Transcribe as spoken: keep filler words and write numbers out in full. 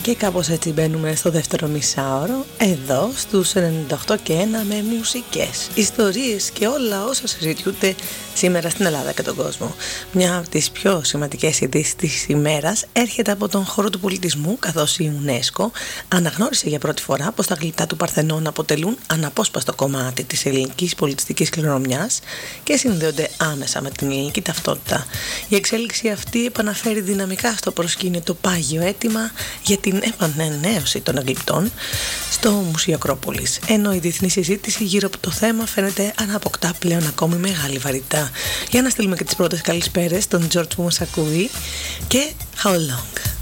Και κάπως έτσι μπαίνουμε στο δεύτερο μισάωρο, εδώ στους ενενήντα οκτώ και ένα, με μουσικές, ιστορίες και όλα όσα συζητιούνται σήμερα στην Ελλάδα και τον κόσμο. Μια από τις πιο σημαντικές ειδήσεις της ημέρας έρχεται από τον χώρο του πολιτισμού, καθώς η UNESCO αναγνώρισε για πρώτη φορά πως τα γλυπτά του Παρθενώνα αποτελούν αναπόσπαστο κομμάτι της ελληνικής πολιτιστικής κληρονομιάς και συνδέονται άμεσα με την ελληνική ταυτότητα. Η εξέλιξη αυτή επαναφέρει δυναμικά στο προσκήνιο το πάγιο αίτημα για την επανενέωση των γλυπτών στο Μουσείο Ακρόπολης, ενώ η διεθνή συζήτηση γύρω από το θέμα φαίνεται να αποκτά πλέον ακόμη μεγάλη βαρύτητα. Για να στείλουμε και τις πρώτες καλησπέρες στον George που μας ακούει και How Long.